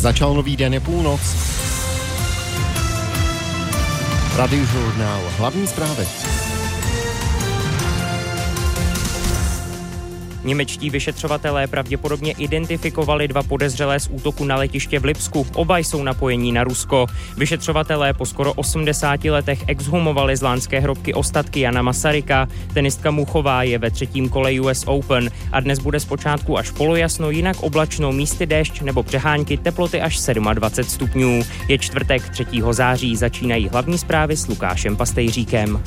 Začal nový den, je půlnoc. Radiožurnál, hlavní zprávy. Němečtí vyšetřovatelé pravděpodobně identifikovali 2 podezřelé z útoku na letiště v Lipsku. Oba jsou napojení na Rusko. Vyšetřovatelé po skoro 80 letech exhumovali z lánské hrobky ostatky Jana Masaryka. Tenistka Muchová je ve 3. kole US Open a dnes bude zpočátku až polojasno, jinak oblačno, místy déšť nebo přehánky, teploty až 27 stupňů. Je čtvrtek 3. září, začínají hlavní zprávy s Lukášem Pastejříkem.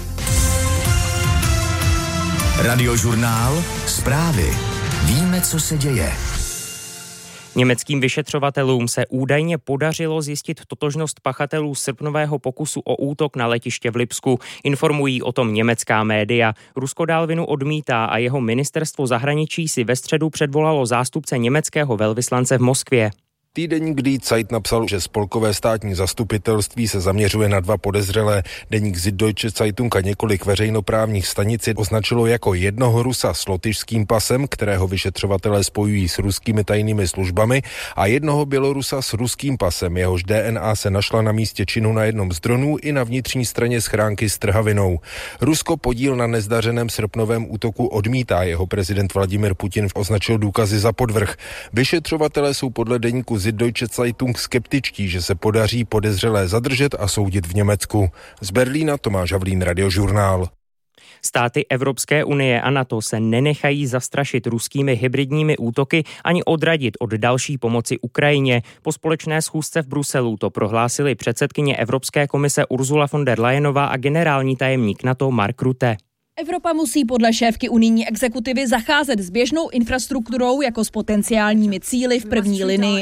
Radiožurnál, zprávy. Víme, co se děje. Německým vyšetřovatelům se údajně podařilo zjistit totožnost pachatelů srpnového pokusu o útok na letiště v Lipsku. Informují o tom německá média. Rusko dál vinu odmítá a jeho ministerstvo zahraničí si ve středu předvolalo zástupce německého velvyslance v Moskvě. Týdeník Die Zeit napsal, že spolkové státní zastupitelství se zaměřuje na 2 podezřelé. Deník Süddeutsche Zeitung a několik veřejnoprávních stanic označilo jako jednoho Rusa s lotyšským pasem, kterého vyšetřovatelé spojují s ruskými tajnými službami, a jednoho Bělorusa s ruským pasem, jehož DNA se našla na místě činu na jednom z dronů i na vnitřní straně schránky s trhavinou. Rusko podíl na nezdařeném srpnovém útoku odmítá, jeho prezident Vladimir Putin označil důkazy za podvrh. Vyšetřovatelé jsou podle deníku Süddeutsche Zeitung skeptičtí, že se podaří podezřelé zadržet a soudit v Německu. Z Berlína Tomáš Havlín, Radiožurnál. Státy Evropské unie a NATO se nenechají zastrašit ruskými hybridními útoky ani odradit od další pomoci Ukrajině. Po společné schůzce v Bruselu to prohlásili předsedkyně Evropské komise Ursula von der Leyenová a generální tajemník NATO Mark Rutte. Evropa musí podle šéfky unijní exekutivy zacházet s běžnou infrastrukturou jako s potenciálními cíli v první linii.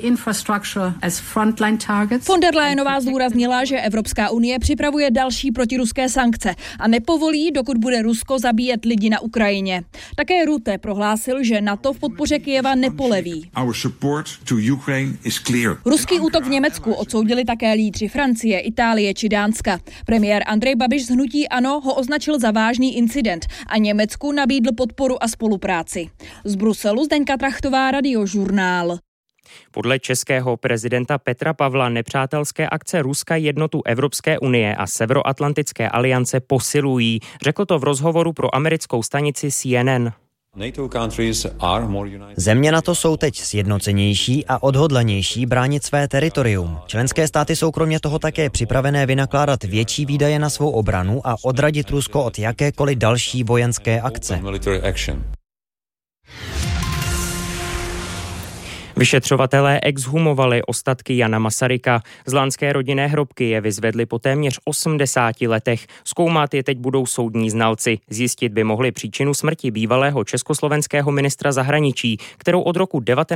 Von der Leyenová zdůraznila, že Evropská unie připravuje další protiruské sankce a nepovolí, dokud bude Rusko zabíjet lidi na Ukrajině. Také Rutte prohlásil, že NATO v podpoře Kyjeva nepoleví. Ruský útok v Německu odsoudili také lídři Francie, Itálie či Dánska. Premiér Andrej Babiš z hnutí ANO ho označil za vážný incident a Německu nabídl podporu a spolupráci. Z Bruselu Zdeňka Trachtová, Radiožurnál. Podle českého prezidenta Petra Pavla nepřátelské akce Ruska jednotu Evropské unie a Severoatlantické aliance posilují. Řekl to v rozhovoru pro americkou stanici CNN. Země NATO jsou teď sjednocenější a odhodlanější bránit své teritorium. Členské státy jsou kromě toho také připravené vynakládat větší výdaje na svou obranu a odradit Rusko od jakékoliv další vojenské akce. Vyšetřovatelé exhumovali ostatky Jana Masaryka. Z lánské rodinné hrobky je vyzvedli po téměř 80 letech. Zkoumat je teď budou soudní znalci. Zjistit by mohli příčinu smrti bývalého československého ministra zahraničí, kterou od roku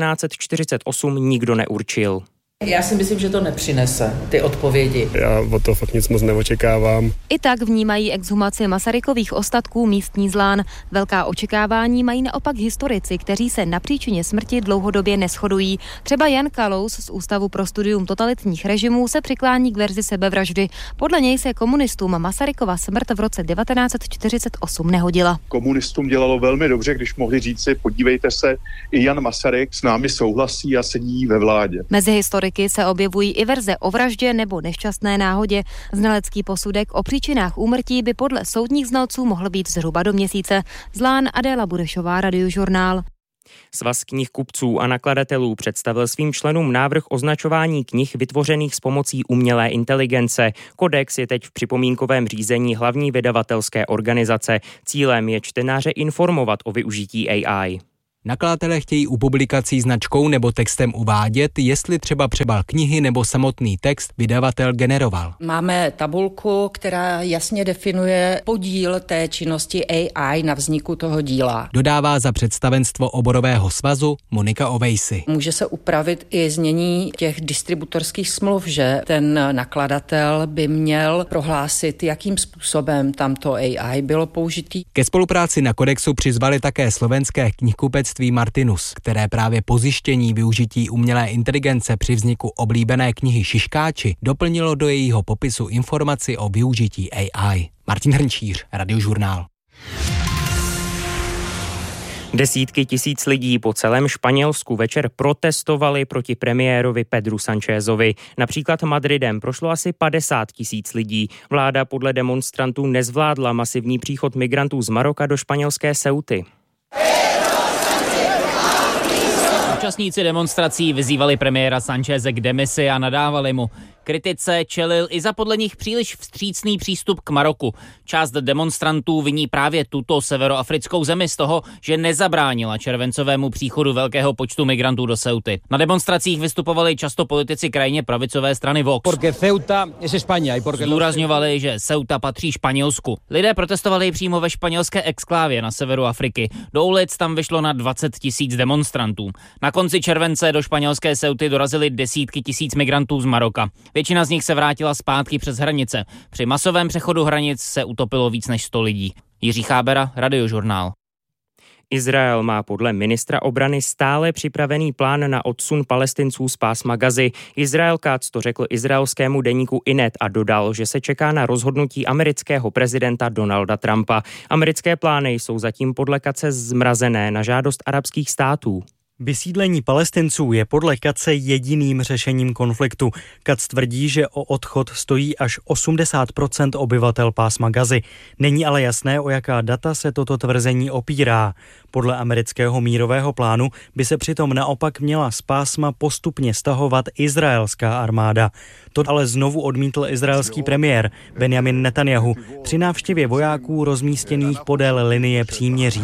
1948 nikdo neurčil. Já si myslím, že to nepřinese, ty odpovědi. Já od toho fakt nic moc neočekávám. I tak vnímají exhumaci Masarykových ostatků místní Zlán. Velká očekávání mají naopak historici, kteří se na příčině smrti dlouhodobě neshodují. Třeba Jan Kalous z Ústavu pro studium totalitních režimů se přiklání k verzi sebevraždy. Podle něj se komunistům Masarykova smrt v roce 1948 nehodila. Komunistům dělalo velmi dobře, když mohli říci, podívejte se, i Jan Masaryk s námi souhlasí a sedí ve vládě. Mezi historiky se objevují i verze o vraždě nebo nešťastné náhodě. Znalecký posudek o příčinách úmrtí by podle soudních znalců mohl být zhruba do měsíce. Zlán, Adéla Burešová, Radiožurnál. Svaz knihkupců a nakladatelů představil svým členům návrh označování knih vytvořených s pomocí umělé inteligence. Kodex je teď v připomínkovém řízení hlavní vydavatelské organizace. Cílem je čtenáře informovat o využití AI. Nakladatelé chtějí u publikací značkou nebo textem uvádět, jestli třeba přebal knihy nebo samotný text vydavatel generoval. Máme tabulku, která jasně definuje podíl té činnosti AI na vzniku toho díla. Dodává za představenstvo oborového svazu Monika Ovejsi. Může se upravit i znění těch distributorských smluv, že ten nakladatel by měl prohlásit, jakým způsobem tamto AI bylo použitý. Ke spolupráci na kodexu přizvali také slovenské knihkupectví Martinus, které právě po zjištění využití umělé inteligence při vzniku oblíbené knihy Šiškáči doplnilo do jejího popisu informaci o využití AI. Martin Hrnčíř, Radiožurnál. Desítky tisíc lidí po celém Španělsku večer protestovali proti premiérovi Pedru Sánchezovi. Například Madridem prošlo asi 50 tisíc lidí. Vláda podle demonstrantů nezvládla masivní příchod migrantů z Maroka do španělské Ceuty. Účastníci demonstrací vyzývali premiéra Sáncheze k demisi a nadávali mu. Kritice čelil i za podle nich příliš vstřícný přístup k Maroku. Část demonstrantů viní právě tuto severoafrickou zemi z toho, že nezabránila červencovému příchodu velkého počtu migrantů do Ceuty. Na demonstracích vystupovali často politici krajně pravicové strany Vox. Zdůrazňovali, že Ceuta patří Španělsku. Lidé protestovali přímo ve španělské exklávě na severu Afriky. Do ulic tam vyšlo na 20 tisíc demonstrantů. Na konci července do španělské Ceuty dorazily desítky tisíc migrantů z Maroka. Většina z nich se vrátila zpátky přes hranice. Při masovém přechodu hranic se utopilo víc než 100 lidí. Jiří Chábera, Radiožurnál. Izrael má podle ministra obrany stále připravený plán na odsun Palestinců z pásma Gazy. Izrael Katz to řekl izraelskému deníku Inet a dodal, že se čeká na rozhodnutí amerického prezidenta Donalda Trumpa. Americké plány jsou zatím podle Katze zmrazené na žádost arabských států. Vysídlení Palestinců je podle Katze jediným řešením konfliktu. Katz tvrdí, že o odchod stojí až 80% obyvatel pásma Gazy. Není ale jasné, o jaká data se toto tvrzení opírá. Podle amerického mírového plánu by se přitom naopak měla z pásma postupně stahovat izraelská armáda. To ale znovu odmítl izraelský premiér Benjamin Netanyahu při návštěvě vojáků rozmístěných podél linie příměří.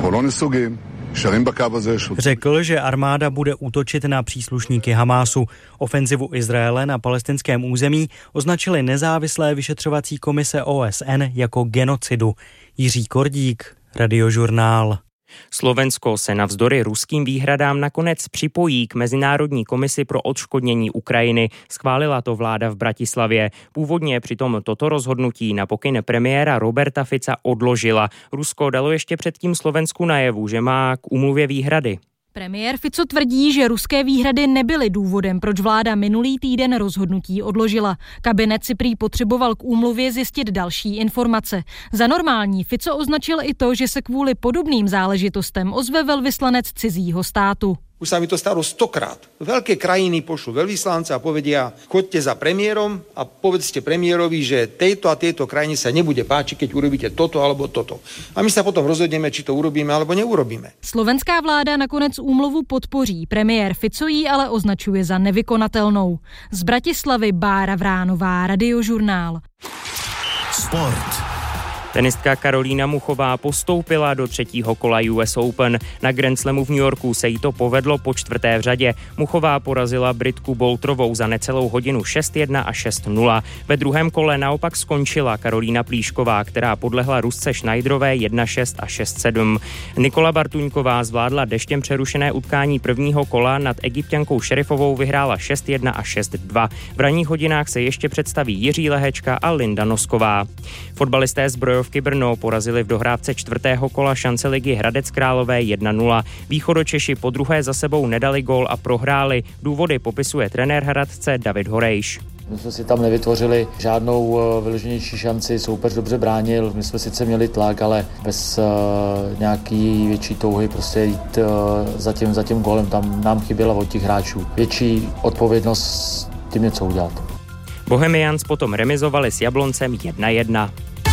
Řekl, že armáda bude útočit na příslušníky Hamásu. Ofenzivu Izraele na palestinském území označili nezávislé vyšetřovací komise OSN jako genocidu. Jiří Kordík, Radiožurnál. Slovensko se navzdory ruským výhradám nakonec připojí k Mezinárodní komisi pro odškodnění Ukrajiny. Schválila to vláda v Bratislavě. Původně přitom toto rozhodnutí na pokyn premiéra Roberta Fica odložila. Rusko dalo ještě předtím Slovensku najevu, že má k úmluvě výhrady. Premiér Fico tvrdí, že ruské výhrady nebyly důvodem, proč vláda minulý týden rozhodnutí odložila. Kabinet si prý potřeboval k úmluvě zjistit další informace. Za normální Fico označil i to, že se kvůli podobným záležitostem ozve velvyslanec cizího státu. Už sa mi to stalo 100krát. Veľké krajiny pošlú veľvyslanca a povedia, choďte za premiérom a povedzte premiérovi, že tejto a tejto krajine sa nebude páčiť, keď urobíte toto alebo toto. A my sa potom rozhodneme, či to urobíme alebo neurobíme. Slovenská vláda nakonec úmluvu podpoří. Premiér Fico ji ale označuje za nevykonatelnou. Z Bratislavy Bára Vránová, Radiožurnál. Sport. Tenistka Karolína Muchová postoupila do třetího kola US Open. Na Grand Slamu v New Yorku se jí to povedlo po čtvrté v řadě. Muchová porazila Britku Boulterovou za necelou hodinu 6-1 a 6-0. Ve druhém kole naopak skončila Karolína Plíšková, která podlehla Rusce Schneiderové 1-6 a 6-7. Nikola Bartuňková zvládla deštěm přerušené utkání prvního kola, nad Egypťankou Šerifovou vyhrála 6-1 a 6-2. V ranních hodinách se ještě představí Jiří Lehečka a Linda Nosková. Fotbalisté z Brojovky Brno porazili v dohrávce čtvrtého kola šance ligy Hradec Králové 1-0. Východočeši po druhé za sebou nedali gól a prohráli. Důvody popisuje trenér Hradce David Horejš. My jsme si tam nevytvořili žádnou vyloženější šanci, soupeř dobře bránil, my jsme sice měli tlak, ale bez nějaký větší touhy prostě jít za tím gólem, tam nám chyběla od těch hráčů. Větší odpovědnost tím něco udělat. Bohemians potom remizovali s Jabloncem 1-1.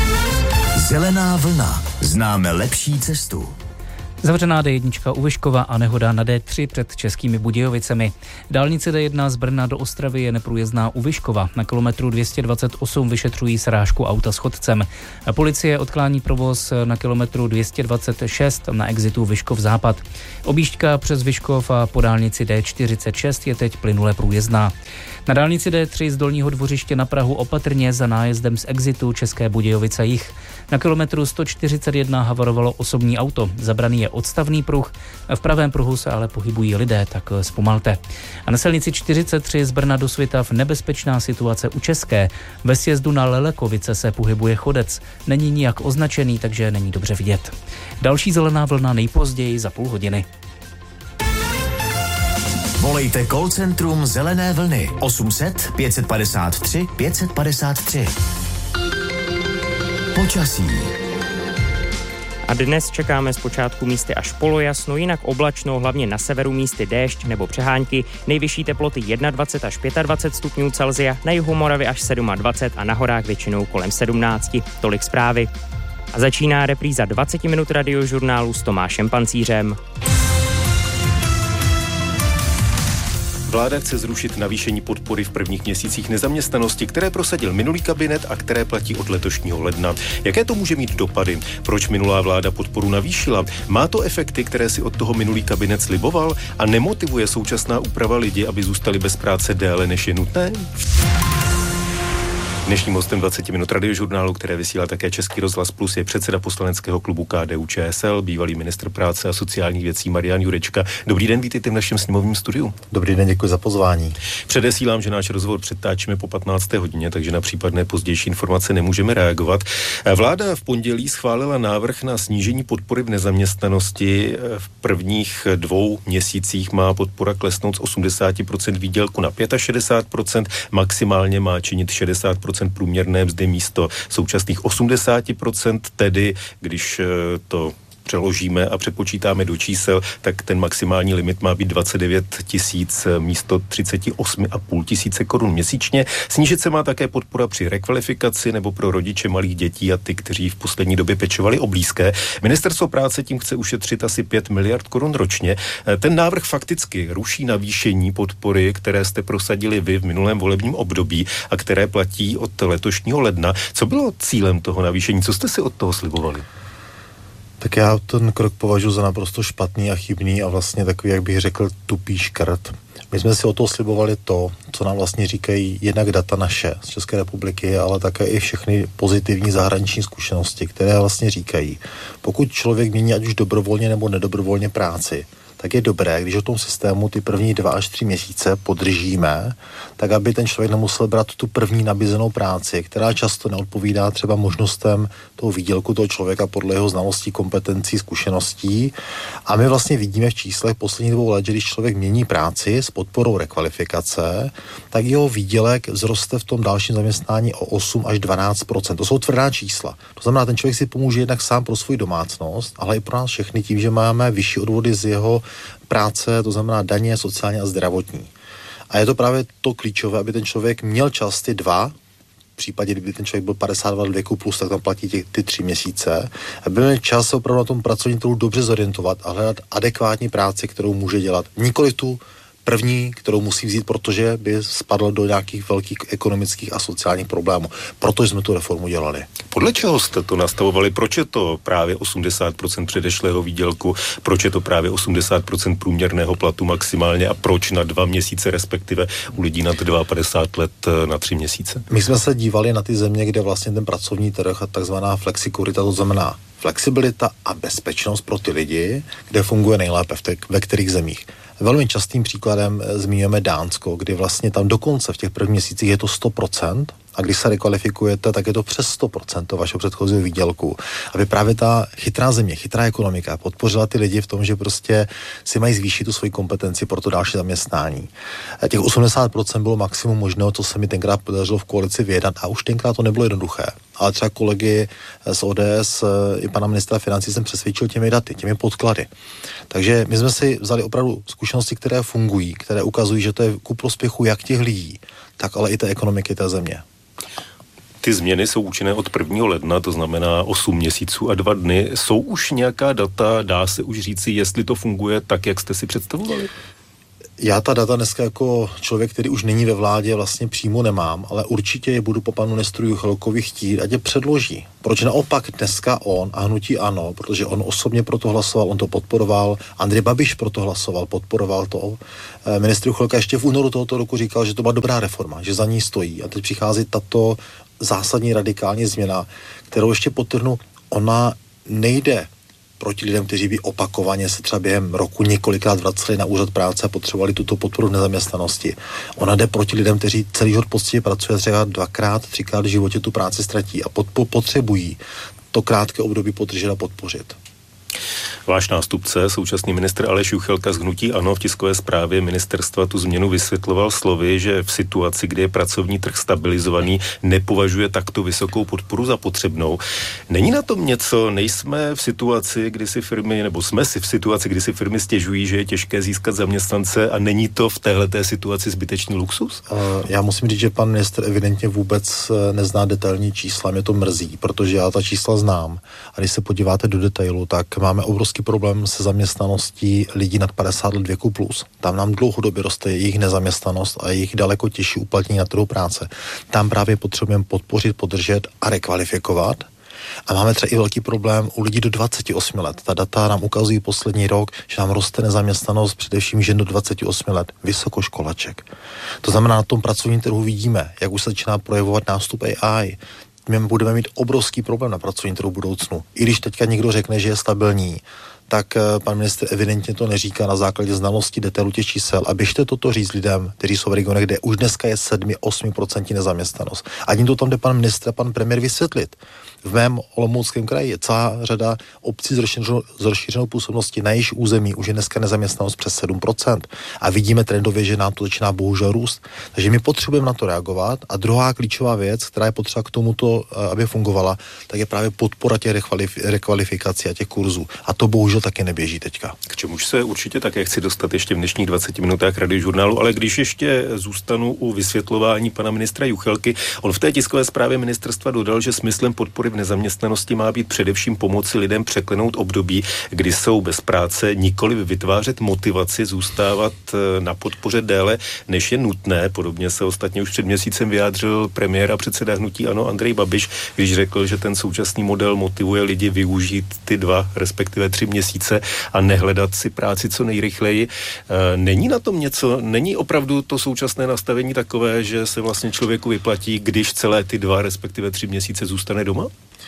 Zelená vlna. Známe lepší cestu. Zavřená D1 u Vyškova a nehoda na D3 před Českými Budějovicemi. Dálnice D1 z Brna do Ostravy je neprůjezdná u Vyškova. Na kilometru 228 vyšetřují srážku auta s chodcem. Policie odklání provoz na kilometru 226 na exitu Vyškov západ. Objížďka přes Vyškov a po dálnici D46 je teď plynule průjezdná. Na dálnici D3 z Dolního Dvořiště na Prahu opatrně za nájezdem z exitu České Budějovice jih. Na kilometru 141 havarovalo osobní auto. Zabraný je odstavný pruh, v pravém pruhu se ale pohybují lidé, tak zpomalte. A na silnici 43 z Brna do Svitav nebezpečná situace u České. Ve sjezdu na Lelekovice se pohybuje chodec. Není nijak označený, takže není dobře vidět. Další zelená vlna nejpozději za půl hodiny. Volejte call centrum Zelené vlny 800 553 553. Počasí. A dnes čekáme zpočátku místy až polojasno, jinak oblačno, hlavně na severu místy déšť nebo přehánky. Nejvyšší teploty 21 až 25 stupňů Celsia, na jihu Moravy až 27 a na horách většinou kolem 17. Tolik zprávy. A začíná repríza 20 minut radiožurnálu s Tomášem Pancířem. Vláda chce zrušit navýšení podpory v prvních měsících nezaměstnanosti, které prosadil minulý kabinet a které platí od letošního ledna. Jaké to může mít dopady? Proč minulá vláda podporu navýšila? Má to efekty, které si od toho minulý kabinet sliboval? A nemotivuje současná úprava lidi, aby zůstali bez práce déle, než je nutné? Dnešním hostem 20 minut radiožurnálu, které vysílá také Český rozhlas Plus, je předseda poslaneckého klubu KDU-ČSL, bývalý ministr práce a sociálních věcí Marian Jurečka. Dobrý den, vítejte v našem sněmovním studiu. Dobrý den, děkuji za pozvání. Předesílám, že náš rozhovor přetáčíme po 15. hodině, takže na případné pozdější informace nemůžeme reagovat. Vláda v pondělí schválila návrh na snížení podpory v nezaměstnanosti. V prvních 2 měsících má podpora klesnout z 80% výdělku na 65%, maximálně má činit 60% průměrné mzdy místo současných 80%, tedy když to přeložíme a přepočítáme do čísel, tak ten maximální limit má být 29 000 místo 38 500 korun měsíčně. Snížit se má také podpora při rekvalifikaci nebo pro rodiče malých dětí a ty, kteří v poslední době pečovali o blízké. Ministerstvo práce tím chce ušetřit asi 5 miliard korun ročně. Ten návrh fakticky ruší navýšení podpory, které jste prosadili vy v minulém volebním období a které platí od letošního ledna. Co bylo cílem toho navýšení? Co jste si od toho slibovali? Tak já ten krok považuji za naprosto špatný a chybný a vlastně takový, jak bych řekl, tupý škrt. My jsme si o to slibovali to, co nám vlastně říkají jednak data naše z České republiky, ale také i všechny pozitivní zahraniční zkušenosti, které vlastně říkají, pokud člověk mění ať už dobrovolně nebo nedobrovolně práci, tak je dobré, když o tom systému ty první 2 až 3 měsíce podržíme, tak aby ten člověk nemusel brát tu první nabízenou práci, která často neodpovídá třeba možnostem toho výdělku toho člověka podle jeho znalostí, kompetencí, zkušeností. A my vlastně vidíme v číslech posledních 2 let, že když člověk mění práci s podporou rekvalifikace, tak jeho výdělek vzroste v tom dalším zaměstnání o 8 až 12%. To jsou tvrdá čísla. To znamená, ten člověk si pomůže jednak sám pro svou domácnost, ale i pro nás všechny tím, že máme vyšší odvody z jeho práce, to znamená daně, sociální a zdravotní. A je to právě to klíčové, aby ten člověk měl čas ty 2, v případě, kdyby ten člověk byl 52 let věku plus, tak tam platí ty 3 měsíce, aby měl čas se opravdu na tom pracovním trhu dobře zorientovat a hledat adekvátní práci, kterou může dělat. Nikoli tu první, kterou musí vzít, protože by spadl do nějakých velkých ekonomických a sociálních problémů. Proto jsme tu reformu dělali. Podle čeho jste to nastavovali? Proč je to právě 80% předešlého výdělku? Proč je to právě 80% průměrného platu maximálně a proč na 2 měsíce, respektive u lidí nad 52 let na 3 měsíce? My jsme se dívali na ty země, kde vlastně ten pracovní trh a takzvaná flexikurita, to znamená flexibilita a bezpečnost pro ty lidi, kde funguje nejlépe, ve kterých zemích. Velmi častým příkladem zmiňujeme Dánsko, kdy vlastně tam dokonce v těch prvních měsících je to 100% a když se rekvalifikujete, tak je to přes 100% vašeho předchozího výdělku. Aby právě ta chytrá země, chytrá ekonomika podpořila ty lidi v tom, že prostě si mají zvýšit tu svoji kompetenci pro to další zaměstnání. Těch 80% bylo maximum možného, co se mi tenkrát podařilo v koalici vyjednat a už tenkrát to nebylo jednoduché. Ale třeba kolegy z ODS i pana ministra financí jsem přesvědčil těmi daty, těmi podklady. Takže my jsme si vzali opravdu zkušenosti, které fungují, které ukazují, že to je ku prospěchu jak těch lidí, tak ale i té ekonomiky té země. Ty změny jsou účinné od 1. ledna, to znamená 8 měsíců a 2 dny. Jsou už nějaká data, dá se už říci, jestli to funguje tak, jak jste si představovali? Já ta data dneska jako člověk, který už není ve vládě, vlastně přímo nemám, ale určitě je budu po panu ministru Juchelkovi chtít, ať je předloží. Proč naopak dneska on a hnutí ANO, protože on osobně proto hlasoval, on to podporoval, Andrej Babiš proto hlasoval, podporoval to. Ministr Juchelka ještě v únoru tohoto roku říkal, že to byla dobrá reforma, že za ní stojí. A teď přichází tato zásadní radikální změna, kterou ještě podtrhnu, ona nejde proti lidem, kteří by opakovaně se třeba během roku několikrát vraceli na úřad práce a potřebovali tuto podporu v nezaměstnanosti. Ona jde proti lidem, kteří celý život poctivě pracuje, třeba 2krát, 3krát v životě tu práci ztratí a potřebují to krátké období podržet a podpořit. Váš nástupce, současný ministr Aleš Juchelka z hnutí ANO v tiskové zprávě ministerstva tu změnu vysvětloval slovy, že v situaci, kdy je pracovní trh stabilizovaný, nepovažuje takto vysokou podporu za potřebnou. Není na tom něco? Nejsme v situaci, kdy si firmy, nebo jsme si v situaci, kdy si firmy stěžují, že je těžké získat zaměstnance, a není to v téhleté situaci zbytečný luxus? Já musím říct, že pan ministr evidentně vůbec nezná detailní čísla. Mě to mrzí, protože já ta čísla znám. A když se podíváte do detailu, tak máme obrovský problém se zaměstnaností lidí nad 50 let věku plus. Tam nám dlouhodobě roste jejich nezaměstnanost a jejich daleko těžší uplatnění na trhu práce. Tam právě potřebujeme podpořit, podržet a rekvalifikovat. A máme třeba i velký problém u lidí do 28 let. Ta data nám ukazují poslední rok, že nám roste nezaměstnanost především žen do 28 let, vysokoškolaček. To znamená, na tom pracovním trhu vidíme, jak už se začíná projevovat nástup AI. My budeme mít obrovský problém na pracovním trhu v budoucnu. I když teďka někdo řekne, že je stabilní, tak pan ministr evidentně to neříká na základě znalosti detailu těch čísel. A běžte toto říct lidem, kteří jsou v regionech, kde už dneska je 7-8% nezaměstnanost. A tím to tam jde pan ministr a pan premiér vysvětlit. V mém Olomouckém kraji je celá řada obcí s rozšířenou působností, na jejich území už je dneska nezaměstnanost přes 7%. A vidíme trendově, že nám to začíná bohužel růst. Takže my potřebujeme na to reagovat. A druhá klíčová věc, která je potřeba k tomuto, aby fungovala, tak je právě podpora těch rekvalifikací a těch kurzů. A to bohužel taky neběží teďka. K čemuž se určitě také chci dostat ještě v dnešních 20 minutách Radiožurnálu, ale když ještě zůstanu u vysvětlování pana ministra Juchelky, on v té tiskové zprávě ministerstva dodal, že smyslem podpory v nezaměstnanosti má být především pomoci lidem překlenout období, kdy jsou bez práce, nikoli vytvářet motivaci zůstávat na podpoře déle, než je nutné. Podobně se ostatně už před měsícem vyjádřil premiér a předseda hnutí ANO Andrej Babiš, když řekl, že ten současný model motivuje lidi využít ty 2, respektive 3 měsíce a nehledat si práci co nejrychleji. Není na tom něco? Není opravdu to současné nastavení takové, že se vlastně člověku vyplatí, když celé ty 2, respektive 3 měsíce zůstane doma?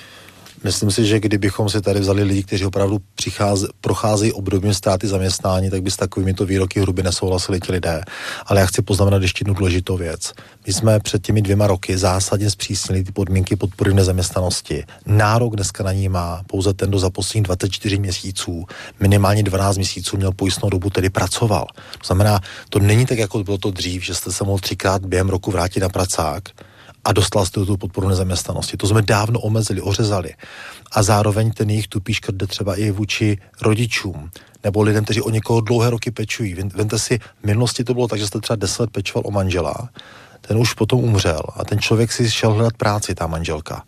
Myslím si, že kdybychom si tady vzali lidi, kteří opravdu procházejí obdobím ztráty zaměstnání, tak by s takovými to výroky hrubě nesouhlasili ti lidé. Ale já chci poznamenat ještě jednu důležitou věc. My jsme před těmi 2 roky zásadně zpřísnili ty podmínky podpory v nezaměstnanosti. Nárok dneska na ní má pouze ten, kdo za posledních 24 měsíců, minimálně 12 měsíců měl pojistnou dobu, tedy pracoval. To znamená, to není tak, jako bylo to dřív, že jste se mohl 3krát během roku vrátit na pracák a dostal jste tu podporu nezaměstnanosti. To jsme dávno omezili, ořezali. A zároveň ten jejich tupý škrt jde třeba i vůči rodičům nebo lidem, kteří o někoho dlouhé roky pečují. Vemte si, v minulosti to bylo tak, že jste třeba 10 let pečoval o manžela, ten už potom umřel a ten člověk si šel hledat práci, ta manželka.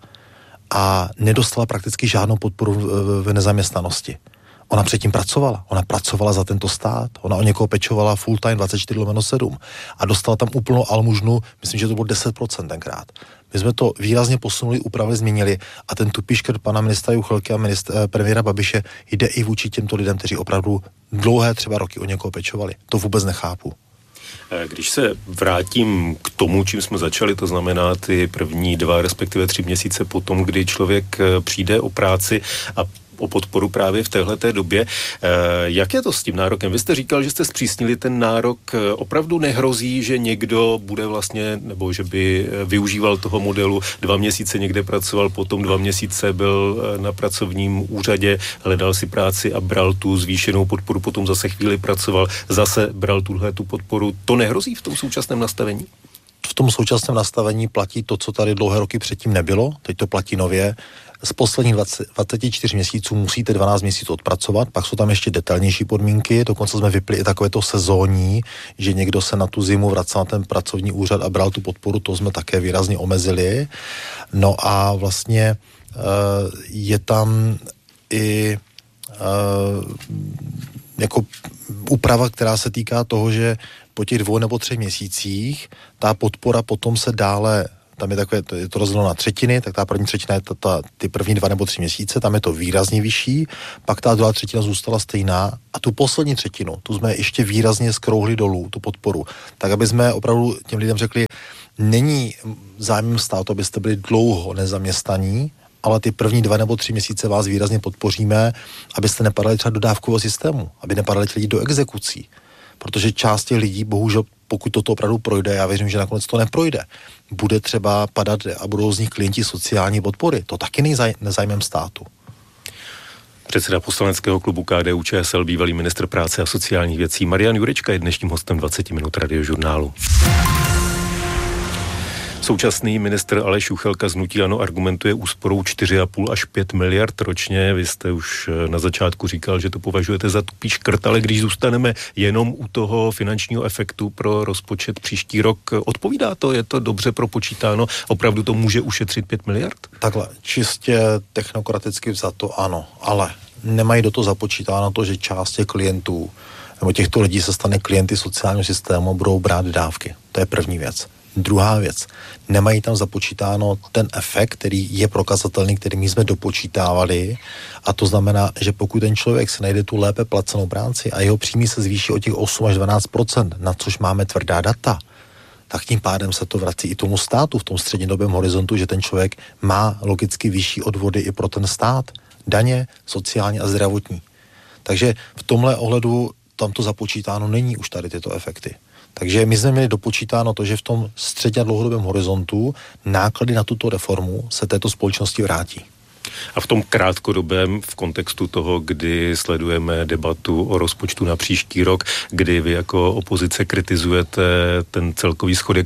A nedostala prakticky žádnou podporu v nezaměstnanosti. Ona předtím pracovala. Ona pracovala za tento stát. Ona o někoho pečovala full time 24/7 a dostala tam úplnou almužnu, myslím, že to bylo 10% tenkrát. My jsme to výrazně posunuli, upravili, změnili a ten tupý škrt pana ministra Juchelky a premiéra Babiše jde i vůči těmto lidem, kteří opravdu dlouhé třeba roky o někoho pečovali. To vůbec nechápu. Když se vrátím k tomu, čím jsme začali, to znamená ty první 2, respektive 3 měsíce potom, kdy člověk přijde o práci a o podporu právě v téhleté době. Jak je to s tím nárokem? Vy jste říkal, že jste zpřísnili ten nárok. Opravdu nehrozí, že někdo bude vlastně, nebo že by využíval toho modelu, 2 měsíce někde pracoval, potom 2 měsíce byl na pracovním úřadě, hledal si práci a bral tu zvýšenou podporu, potom zase chvíli pracoval, zase bral tu podporu. To nehrozí v tom současném nastavení? V tom současném nastavení platí to, co tady dlouhé roky předtím nebylo, teď to platí nově. Z posledních 24 měsíců musíte 12 měsíců odpracovat, pak jsou tam ještě detailnější podmínky, dokonce jsme vypli i takovéto sezónní, že někdo se na tu zimu vracel na ten pracovní úřad a bral tu podporu, to jsme také výrazně omezili. No a vlastně je tam i jako úprava, která se týká toho, že po těch 2 nebo 3 měsících ta podpora potom se dále, tam je takové, je to rozděleno na třetiny, tak ta první třetina je ty první 2 nebo 3 měsíce, tam je to výrazně vyšší, pak ta druhá třetina zůstala stejná a tu poslední třetinu, tu jsme ještě výrazně skrouhli dolů, tu podporu, tak aby jsme opravdu těm lidem řekli, není zájmem státu, abyste byli dlouho nezaměstnaní, ale ty první 2 nebo 3 měsíce vás výrazně podpoříme, abyste nepadali třeba do dávkového systému, aby nepadali lidi do exekucí. Protože část těch lidí, bohužel, pokud toto opravdu projde, já věřím, že nakonec to neprojde, bude třeba padat a budou z nich klienti sociální podpory. To taky není nezájmem státu. Předseda poslaneckého klubu KDU-ČSL, bývalý ministr práce a sociálních věcí Marian Jurečka je dnešním hostem 20 minut Radiožurnálu. Současný ministr Aleš Juchelka z hnutí ANO argumentuje úsporou 4,5 až 5 miliard ročně. Vy jste už na začátku říkal, že to považujete za tupý škrt, ale když zůstaneme jenom u toho finančního efektu pro rozpočet příští rok, odpovídá to? Je to dobře propočítáno? Opravdu to může ušetřit 5 miliard? Takhle, čistě technokraticky vzato ano, ale nemají do toho započítáno to, že část těch klientů nebo těchto lidí se stane klienty sociálního systému a budou brát dávky. To je první věc. Druhá věc, nemají tam započítáno ten efekt, který je prokazatelný, který my jsme dopočítávali, a to znamená, že pokud ten člověk se najde tu lépe placenou práci a jeho příjmy se zvýší o těch 8 až 12%, na což máme tvrdá data, tak tím pádem se to vrací i tomu státu v tom střednědobém horizontu, že ten člověk má logicky vyšší odvody i pro ten stát, daně, sociální a zdravotní. Takže v tomhle ohledu tam to započítáno není už tady tyto efekty. Takže my jsme měli dopočítáno to, že v tom středně a dlouhodobém horizontu náklady na tuto reformu se této společnosti vrátí. A v tom krátkodobém, v kontextu toho, kdy sledujeme debatu o rozpočtu na příští rok, kdy vy jako opozice kritizujete ten celkový schodek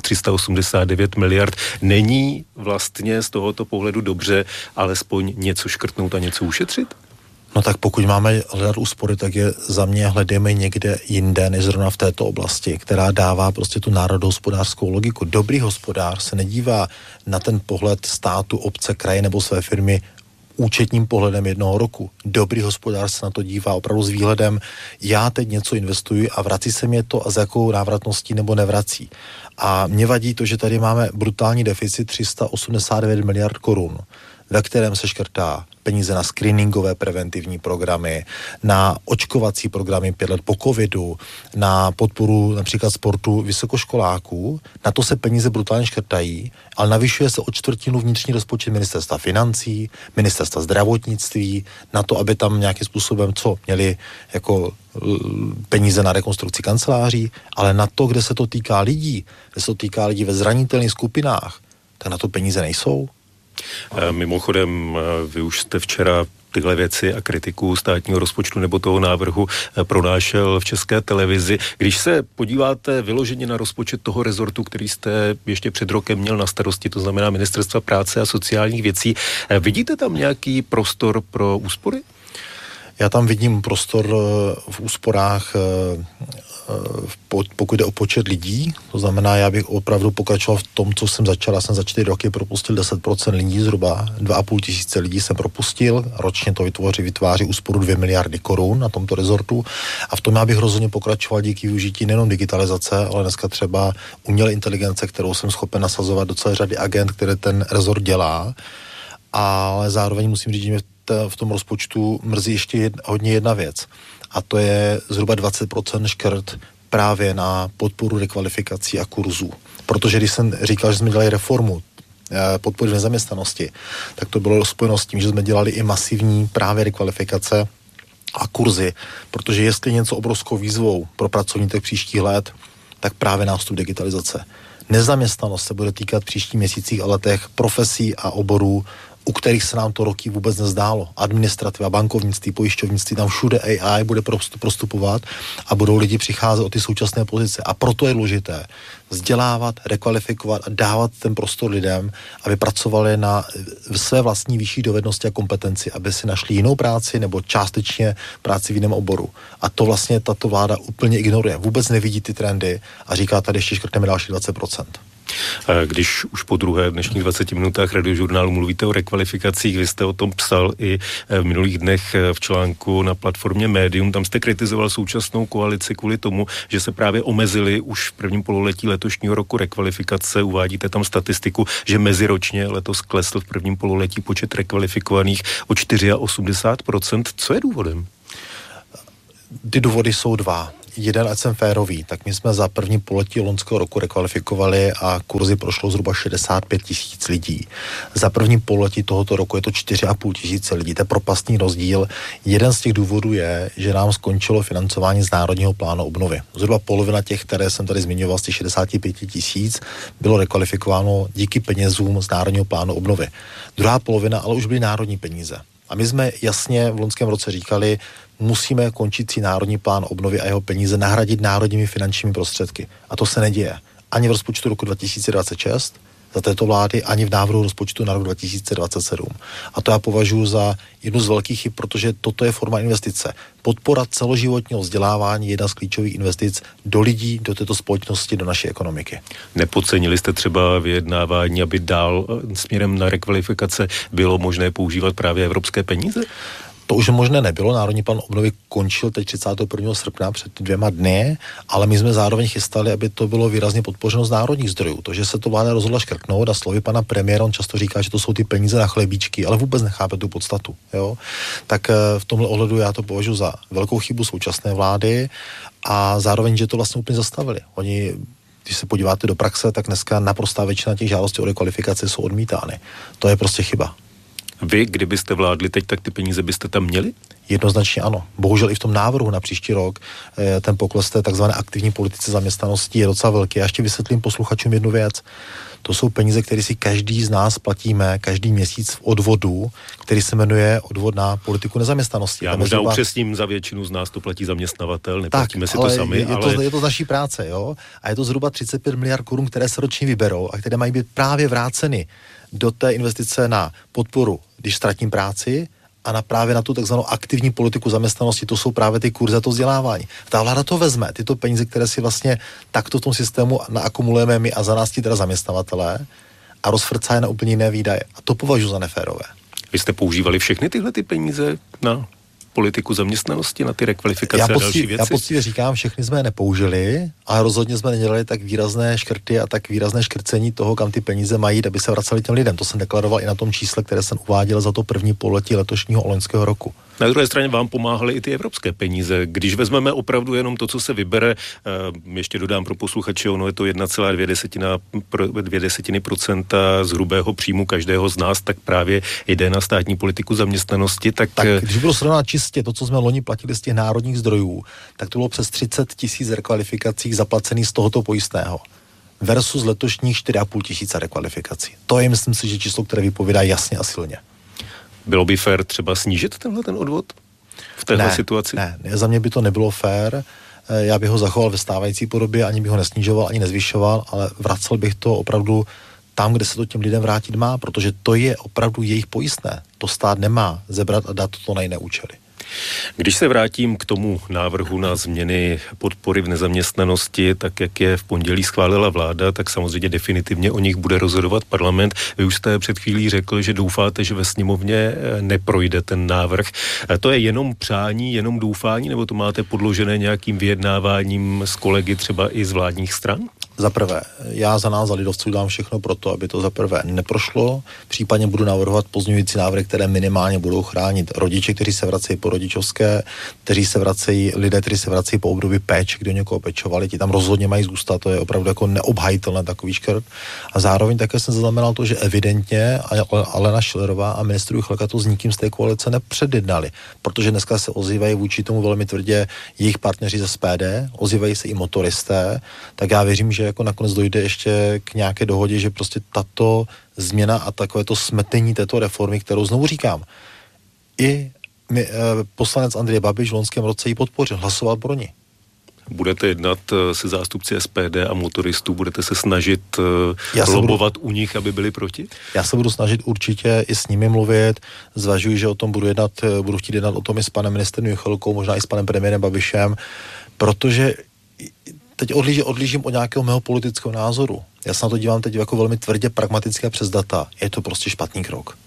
389 miliard, není vlastně z tohoto pohledu dobře alespoň něco škrtnout a něco ušetřit? No tak pokud máme hledat úspory, tak je za mě hledejme někde jinde, než zrovna v této oblasti, která dává prostě tu národohospodářskou logiku. Dobrý hospodář se nedívá na ten pohled státu, obce, kraje nebo své firmy účetním pohledem jednoho roku. Dobrý hospodář se na to dívá opravdu s výhledem, já teď něco investuji a vrací se mě to a s jakou návratností nebo nevrací. A mě vadí to, že tady máme brutální deficit 389 miliard korun, ve kterém se škrtá peníze na screeningové preventivní programy, na očkovací programy 5 let po covidu, na podporu například sportu vysokoškoláků. Na to se peníze brutálně škrtají, ale navyšuje se o 1/4 vnitřní rozpočet ministerstva financí, ministerstva zdravotnictví, na to, aby tam nějakým způsobem měli jako peníze na rekonstrukci kanceláří, ale na to, kde se to týká lidí, kde se to týká lidí ve zranitelných skupinách, tak na to peníze nejsou. Mimochodem, vy už jste včera tyhle věci a kritiku státního rozpočtu nebo toho návrhu pronášel v České televizi. Když se podíváte vyloženě na rozpočet toho rezortu, který jste ještě před rokem měl na starosti, to znamená Ministerstva práce a sociálních věcí, vidíte tam nějaký prostor pro úspory? Já tam vidím prostor v úsporách, pokud jde o počet lidí, to znamená, já bych opravdu pokračoval v tom, co jsem začal. Já jsem za 4 roky propustil 10% lidí, zhruba 2,5 tisíce lidí jsem propustil, ročně to vytváří úsporu 2 miliardy korun na tomto rezortu a v tom já bych rozhodně pokračoval díky využití nejenom digitalizace, ale dneska třeba umělé inteligence, kterou jsem schopen nasazovat do celé řady agent, které ten rezort dělá, ale zároveň musím říct, že v tom rozpočtu mrzí ještě hodně jedna věc. A to je zhruba 20% škrt právě na podporu rekvalifikací a kurzů. Protože když jsem říkal, že jsme dělali reformu podpory v nezaměstnanosti, tak to bylo spojeno s tím, že jsme dělali i masivní právě rekvalifikace a kurzy. Protože jestli něco obrovskou výzvou pro pracovníky příštích let, tak právě nástup digitalizace. Nezaměstnanost se bude týkat příštích měsících a letech profesí a oborů, u kterých se nám to roky vůbec nezdálo. Administrativa, bankovnictví, pojišťovnictví, tam všude AI bude prostupovat a budou lidi přicházet o ty současné pozice. A proto je důležité vzdělávat, rekvalifikovat a dávat ten prostor lidem, aby pracovali na své vlastní vyšší dovednosti a kompetenci, aby si našli jinou práci nebo částečně práci v jiném oboru. A to vlastně tato vláda úplně ignoruje. Vůbec nevidí ty trendy a říká, tady ještě škrtneme další 20%. Když už po druhé dnešních 20 minutách Radiožurnálu mluvíte o rekvalifikacích, vy jste o tom psal i v minulých dnech v článku na platformě Médium, tam jste kritizoval současnou koalici kvůli tomu, že se právě omezili už v prvním pololetí letošního roku rekvalifikace. Uvádíte tam statistiku, že meziročně letos klesl v prvním pololetí počet rekvalifikovaných o 84%. Co je důvodem? Ty důvody jsou dva. Jeden, ať jsem férový, tak my jsme za první pololetí loňského roku rekvalifikovali a kurzy prošlo zhruba 65 tisíc lidí. Za první pololetí tohoto roku je to 4,5 tisíce lidí. To je propastný rozdíl. Jeden z těch důvodů je, že nám skončilo financování z Národního plánu obnovy. Zhruba polovina těch, které jsem tady zmiňoval, z těch 65 tisíc, bylo rekvalifikováno díky penězům z Národního plánu obnovy. Druhá polovina ale už byly národní peníze. A my jsme jasně v loňském roce říkali, musíme končící národní plán obnovy a jeho peníze nahradit národními finančními prostředky. A to se neděje. Ani v rozpočtu roku 2026 za této vlády, ani v návrhu rozpočtu na rok 2027. A to já považuji za jednu z velkých chyb, protože toto je forma investice. Podpora celoživotního vzdělávání je jedna z klíčových investic do lidí, do této společnosti, do naší ekonomiky. Nepodcenili jste třeba vyjednávání, aby dál směrem na rekvalifikace bylo možné používat právě evropské peníze? To už možné nebylo, Národní plán obnovy končil teď 31. srpna před 2 dny, ale my jsme zároveň chystali, aby to bylo výrazně podpořeno z národních zdrojů. To, že se to vláda rozhodla škrtnout a slovy pana premiéra, on často říká, že to jsou ty peníze na chlebíčky, ale vůbec nechápe tu podstatu. Jo? Tak v tomhle ohledu já to považuji za velkou chybu současné vlády a zároveň, že to vlastně úplně zastavili. Oni, když se podíváte do praxe, tak dneska naprostá většina těch žádostí o rekvalifikaci jsou odmítány. To je prostě chyba. Vy, kdybyste vládli teď, tak ty peníze byste tam měli? Jednoznačně ano. Bohužel i v tom návrhu na příští rok ten pokles té takzvané aktivní politice zaměstnanosti je docela velký. Já ještě vysvětlím posluchačům jednu věc. To jsou peníze, které si každý z nás platíme každý měsíc v odvodu, který se jmenuje odvod na politiku nezaměstnanosti. Já možná upřesním, za většinu z nás to platí zaměstnavatel, neplatíme si to sami. Je to z naší práce, jo? A je to zhruba 35 miliard korun, které se ročně vyberou a které mají být právě vráceny do té investice na podporu, když ztratím práci, a právě na tu takzvanou aktivní politiku zaměstnanosti, to jsou právě ty kurzy a to vzdělávání. Ta vláda to vezme, tyto peníze, které si vlastně takto v tom systému naakumulujeme my a za nás ti teda zaměstnavatelé a rozfrcá je na úplně jiné výdaje. A to považuji za neférové. Vy jste používali všechny tyhle ty peníze na politiku zaměstnanosti, na ty rekvalifikace a další věci? Já poctivě říkám, všechny jsme je nepoužili, ale rozhodně jsme nedělali tak výrazné škrty a tak výrazné škrcení toho, kam ty peníze mají, aby se vraceli těm lidem. To jsem deklaroval i na tom čísle, které jsem uváděl za to první pololetí letošního loňského roku. Na druhé straně vám pomáhaly i ty evropské peníze. Když vezmeme opravdu jenom to, co se vybere, ještě dodám pro posluchače, ono je to 1,2% z hrubého příjmu každého z nás, tak právě jde na státní politiku zaměstnanosti. Tak když budu srovnat čistě to, co jsme loni platili z těch národních zdrojů, tak to bylo přes 30 000 rekvalifikací zaplacených z tohoto pojistného versus letošních 4,5 tisíce rekvalifikací. To je, myslím si, že číslo, které vypovídá jasně a silně. Bylo by fér třeba snížit ten odvod v téhle situaci? Ne, za mě by to nebylo fér. Já bych ho zachoval ve stávající podobě, ani bych ho nesnižoval, ani nezvyšoval, ale vracel bych to opravdu tam, kde se to těm lidem vrátit má, protože to je opravdu jejich pojistné. To stát nemá zebrat a dát to na jiné účely. Když se vrátím k tomu návrhu na změny podpory v nezaměstnanosti, tak jak je v pondělí schválila vláda, tak samozřejmě definitivně o nich bude rozhodovat parlament. Vy už jste před chvílí řekl, že doufáte, že ve sněmovně neprojde ten návrh. To je jenom přání, jenom doufání, nebo to máte podložené nějakým vyjednáváním s kolegy třeba i z vládních stran? Za prvé, já za nás, za lidovců, dám všechno pro to, aby to za prvé neprošlo. Případně budu navrhovat pozměňující návrhy, které minimálně budou chránit rodiče, kteří se vracejí po rodičovské, lidé, kteří se vracejí po období péče, kdo někoho pečovali, ti tam rozhodně mají zůstat, to je opravdu jako neobhajitelné takový škrt. A zároveň také jsem zaznamenal to, že evidentně Alena Schillerová a ministr Juchelka to s nikým z té koalice nepředjednali, protože dneska se ozývají vůči tomu velmi tvrdě jejich partneři ze SPD, ozývají se i motoristé, tak já věřím, že jako nakonec dojde ještě k nějaké dohodě, že prostě tato změna a takové to smetení této reformy, kterou znovu říkám, i poslanec Andrej Babiš v loňském roce ji podpořil, hlasoval pro ní. Budete jednat se zástupci SPD a motoristů, budete se snažit lobovat u nich, aby byli proti? Já se budu snažit určitě i s nimi mluvit, zvažuji, že o tom budu chtít jednat o tom i s panem ministrem Juchelkou, možná i s panem premiérem Babišem, protože teď odlížím od nějakého mého politického názoru. Já se na to dívám teď jako velmi tvrdě pragmatické přes data. Je to prostě špatný krok.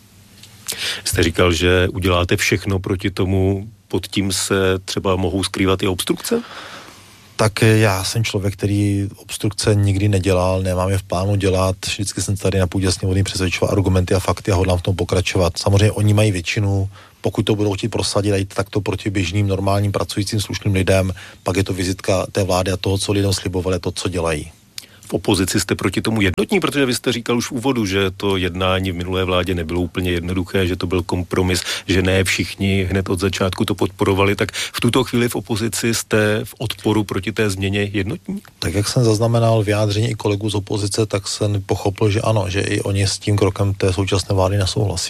Jste říkal, že uděláte všechno proti tomu, pod tím se třeba mohou skrývat i obstrukce? Tak já jsem člověk, který obstrukce nikdy nedělal, nemám je v plánu dělat, vždycky jsem tady na půdě sněmovny přesvědčoval argumenty a fakty a hodlám v tom pokračovat. Samozřejmě oni mají většinu, pokud to budou chtít prosadit a jít takto proti běžným, normálním, pracujícím, slušným lidem, pak je to vizitka té vlády a toho, co lidem slibovali, to, co dělají. V opozici jste proti tomu jednotní, protože vy jste říkal už v úvodu, že to jednání v minulé vládě nebylo úplně jednoduché, že to byl kompromis, že ne všichni hned od začátku to podporovali, tak v tuto chvíli v opozici jste v odporu proti té změně jednotní? Tak jak jsem zaznamenal vyjádření i kolegů z opozice, tak jsem pochopil, že ano, že i oni s tím krokem té současné vlády nesouhlasí.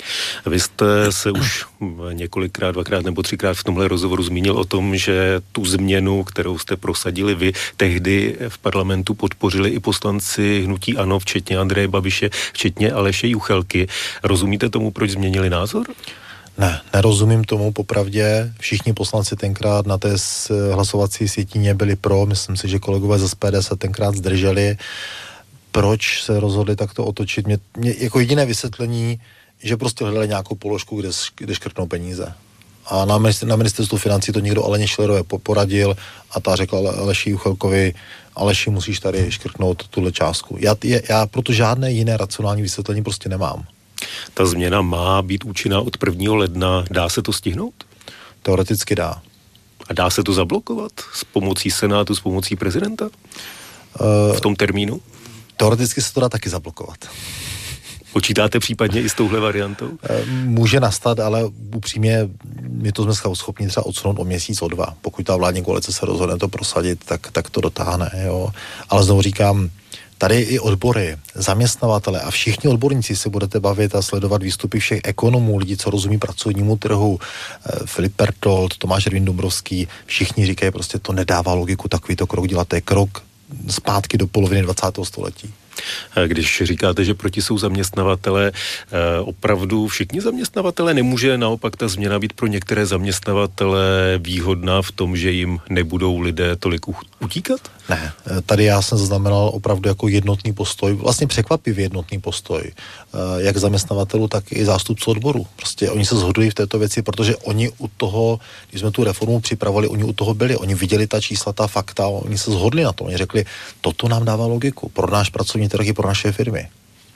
Vy jste se už několikrát, dvakrát nebo třikrát v tomhle rozhovoru zmínil o tom, že tu změnu, kterou jste prosadili vy, tehdy v parlamentu podpořili i poslanci hnutí ANO, včetně Andreje Babiše, včetně Aleše Juchelky. Rozumíte tomu, proč změnili názor? Ne, nerozumím tomu popravdě. Všichni poslanci tenkrát na té hlasovací sjetině byli pro, myslím si, že kolegové z SPD se tenkrát zdrželi. Proč se rozhodli takto otočit? Mě jako jediné vysvětlení, že prostě hledali nějakou položku, kde škrtnou peníze. A na ministerstvu financí to někdo Aleně Schillerové poradil a ta řekla Aleši Juchelkovi, Aleši, musíš tady škrtnout tuhle částku. Já proto žádné jiné racionální vysvětlení prostě nemám. Ta změna má být účinná od 1. ledna. Dá se to stihnout? Teoreticky dá. A dá se to zablokovat s pomocí Senátu, s pomocí prezidenta? V tom termínu? Teoreticky se to dá taky zablokovat. Počítáte případně i s touhle variantou? Může nastat, ale upřímně my to jsme schopni třeba odsunout o měsíc, o 2. Pokud ta vládní koalice se rozhodne to prosadit, tak to dotáhne. Jo. Ale znovu říkám, tady i odbory, zaměstnavatele a všichni odborníci se budete bavit a sledovat výstupy všech ekonomů, lidí, co rozumí pracovnímu trhu, Filip Pertold, Tomáš Ervin Dombrovský, všichni říkají, prostě to nedává logiku takovýto krok dělat, to je krok zpátky do poloviny 20. století. Když říkáte, že proti jsou zaměstnavatele, opravdu všichni zaměstnavatele, nemůže naopak ta změna být pro některé zaměstnavatele výhodná v tom, že jim nebudou lidé tolik utíkat? Ne, tady já jsem zaznamenal opravdu jako jednotný postoj, vlastně překvapivě jednotný postoj, jak zaměstnavatelů, tak i zástupců odboru. Prostě oni se shodují v této věci, protože oni u toho, když jsme tu reformu připravovali, oni u toho byli, oni viděli ta čísla, ta fakta, oni se shodli na to, oni řekli, toto nám dává logiku pro náš pracovní trh i pro naše firmy.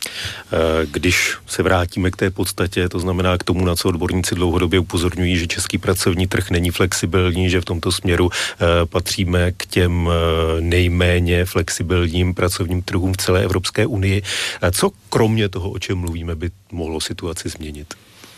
Když se vrátíme k té podstatě, to znamená k tomu, na co odborníci dlouhodobě upozorňují, že český pracovní trh není flexibilní, že v tomto směru patříme k těm nejméně flexibilním pracovním trhům v celé Evropské unii. Co kromě toho, o čem mluvíme, by mohlo situaci změnit?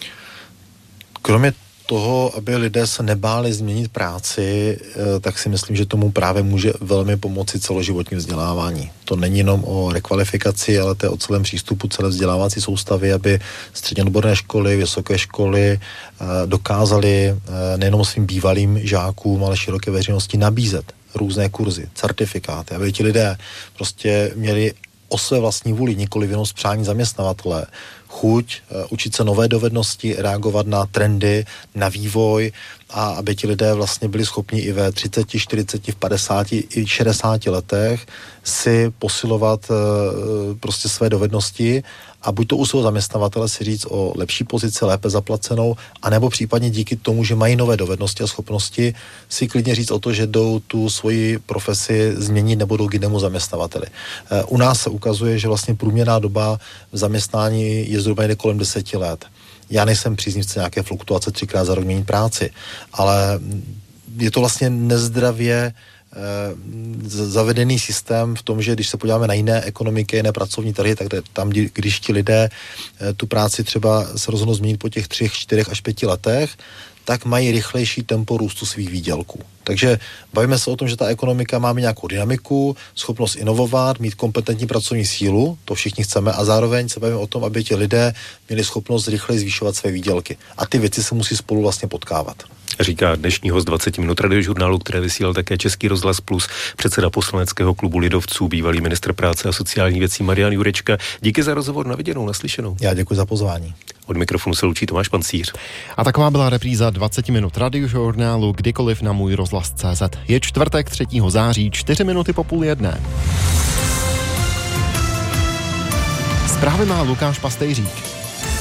Kromě toho, aby lidé se nebáli změnit práci, tak si myslím, že tomu právě může velmi pomoci celoživotní vzdělávání. To není jenom o rekvalifikaci, ale to je o celém přístupu celé vzdělávací soustavy, aby středně odborné školy, vysoké školy dokázaly nejenom svým bývalým žákům, ale široké veřejnosti nabízet různé kurzy, certifikáty, aby ti lidé prostě měli o své vlastní vůli, nikoli jenom z přání zaměstnavatele, chuť, učit se nové dovednosti, reagovat na trendy, na vývoj a aby ti lidé vlastně byli schopni i ve 30, 40, v 50 i 60 letech si posilovat prostě své dovednosti a buď to u svého zaměstnavatele si říct o lepší pozici, lépe zaplacenou, anebo případně díky tomu, že mají nové dovednosti a schopnosti, si klidně říct o to, že jdou tu svoji profesi změnit nebo jdou k jinému zaměstnavateli. U nás se ukazuje, že vlastně průměrná doba v zaměstnání je zhruba někde kolem 10 let. Já nejsem příznivce nějaké fluktuace 3krát za rok měnit práci, ale je to vlastně nezdravě zavedený systém v tom, že když se podíváme na jiné ekonomiky, jiné pracovní trhy, tak tam, když ti lidé tu práci třeba se rozhodnou změnit po těch 3, 4 až 5 letech, tak mají rychlejší tempo růstu svých výdělků. Takže bavíme se o tom, že ta ekonomika má mít nějakou dynamiku, schopnost inovovat, mít kompetentní pracovní sílu, to všichni chceme, a zároveň se bavíme o tom, aby ti lidé měli schopnost rychleji zvýšovat své výdělky. A ty věci se musí spolu vlastně potkávat. Říká dnešní host 20 minut radiožurnálu, které vysílal také Český rozhlas Plus, předseda poslaneckého klubu lidovců, bývalý ministr práce a sociálních věcí Marian Jurečka. Díky za rozhovor, na viděnou, naslyšenou. Já děkuji za pozvání. Od mikrofonu se loučí Tomáš Pancíř. A taková byla repríza 20 minut radiožurnálu kdykoliv na můj rozhlas.cz. Je čtvrtek 3. září, 4 minuty po 12:30. Zprávy má Lukáš Pastejřík.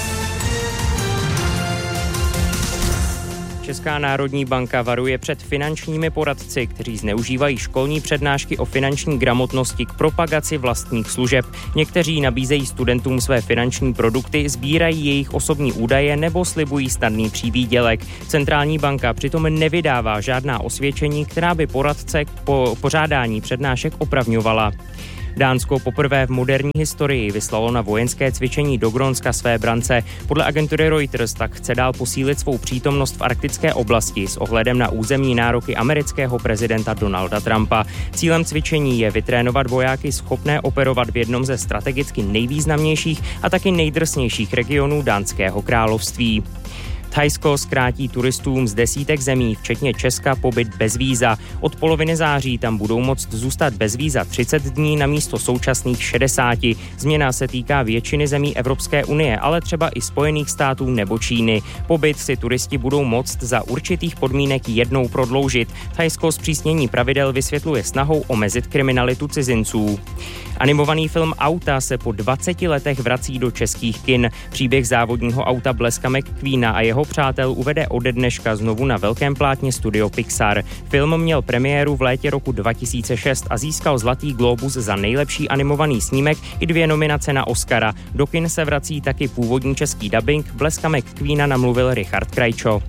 Česká národní banka varuje před finančními poradci, kteří zneužívají školní přednášky o finanční gramotnosti k propagaci vlastních služeb. Někteří nabízejí studentům své finanční produkty, sbírají jejich osobní údaje nebo slibují snadný přivýdělek. Centrální banka přitom nevydává žádná osvědčení, která by poradce k pořádání přednášek opravňovala. Dánsko poprvé v moderní historii vyslalo na vojenské cvičení do Grónska své brance. Podle agentury Reuters tak chce dál posílit svou přítomnost v arktické oblasti s ohledem na územní nároky amerického prezidenta Donalda Trumpa. Cílem cvičení je vytrénovat vojáky schopné operovat v jednom ze strategicky nejvýznamnějších a taky nejdrsnějších regionů Dánského království. Thajsko zkrátí turistům z desítek zemí, včetně Česka, pobyt bez víza. Od poloviny září tam budou moct zůstat bez víza 30 dní na místo současných 60. Změna se týká většiny zemí Evropské unie, ale třeba i Spojených států nebo Číny. Pobyt si turisti budou moct za určitých podmínek jednou prodloužit. Thajsko zpřísnění pravidel vysvětluje snahou omezit kriminalitu cizinců. Animovaný film Auta se po 20 letech vrací do českých kin. Příběh závodního auta Bleska McQueena a jeho přátel uvede ode dneška znovu na velkém plátně studio Pixar. Film měl premiéru v létě roku 2006 a získal Zlatý glóbus za nejlepší animovaný snímek i 2 nominace na Oscara. Do kin se vrací taky původní český dabing, Bleska McQueena namluvil Richard Krajčo.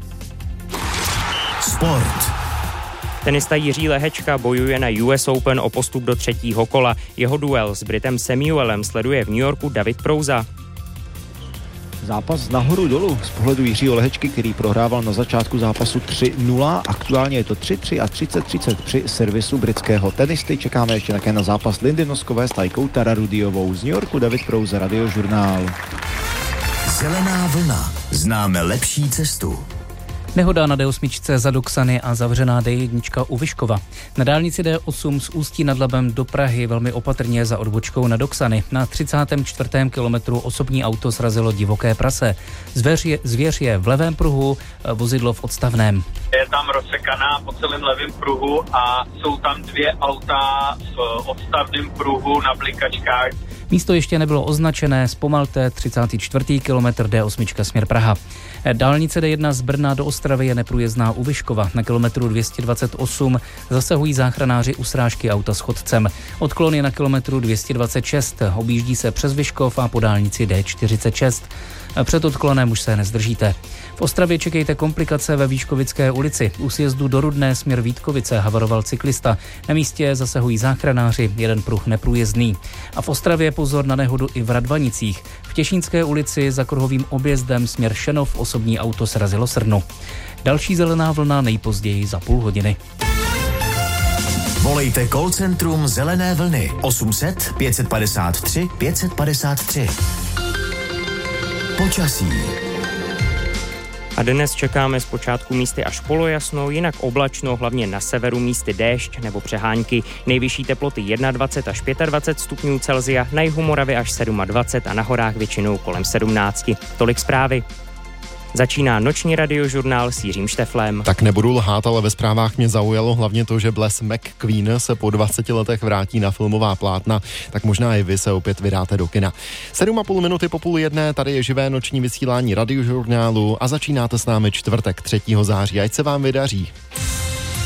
Sport. Tenista Jiří Lehečka bojuje na US Open o postup do 3. kola. Jeho duel s Britem Samuelem sleduje v New Yorku David Prouza. Zápas nahoru dolů z pohledu Jiřího Lehečky, který prohrával na začátku zápasu 3-0. Aktuálně je to 3-3 a 30-30 při servisu britského tenisty. Čekáme ještě také na zápas Lindy Noskové s Tajkou Tararudiovou. Z New Yorku David Prouza, Radiožurnál. Zelená vlna. Známe lepší cestu. Nehoda na D8 za Doksany a zavřená D1 u Vyškova. Na dálnici D8 z Ústí nad Labem do Prahy velmi opatrně za odbočkou na Doksany. Na 34. kilometru osobní auto srazilo divoké prase. Zvěř je v levém pruhu, vozidlo v odstavném. Je tam rozsekaná po celém levém pruhu a jsou tam 2 auta v odstavném pruhu na blikačkách. Místo ještě nebylo označené, zpomalte 34. kilometr D8 směr Praha. Dálnice D1 z Brna do Ostravy je neprůjezdná u Vyškova. Na kilometru 228 zasahují záchranáři u srážky auta s chodcem. Odklon je na kilometru 226, objíždí se přes Vyškov a po dálnici D46. Před odklonem už se nezdržíte. V Ostravě čekejte komplikace ve Výškovické ulici. U sjezdu do Rudné směr Vítkovice havaroval cyklista. Na místě zasahují záchranáři, jeden pruh neprůjezdný. A v Ostravě pozor na nehodu i v Radvanicích. V Těšínské ulici za kruhovým objezdem směr Šenov osobní auto srazilo srnu. Další zelená vlna nejpozději za půl hodiny. Volejte call centrum Zelené vlny 800 553 553. Počasí. A dnes čekáme zpočátku místy až polojasno, jinak oblačno, hlavně na severu místy déšť nebo přehánky. Nejvyšší teploty 21 až 25 stupňů Celsia, na jihu Moravy až 27 a na horách většinou kolem 17. Tolik zprávy. Začíná noční radiožurnál s Jiřím Šteflem. Tak nebudu lhát, ale ve zprávách mě zaujalo hlavně to, že Bles McQueen se po 20 letech vrátí na filmová plátna, tak možná i vy se opět vydáte do kina. 7,5 minuty po 12:30, tady je živé noční vysílání radiožurnálu a začínáte s námi čtvrtek 3. září. Ať se vám vydaří.